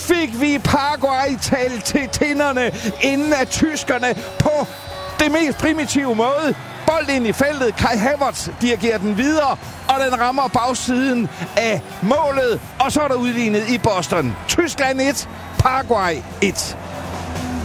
fik vi Paraguay talt til tinderne, inden at tyskerne på det mest primitive måde. Bold ind i feltet. Kai Havertz dirigerer den videre, og den rammer bagsiden af målet. Og så er der udlignet i Boston. Tyskland 1, Paraguay 1.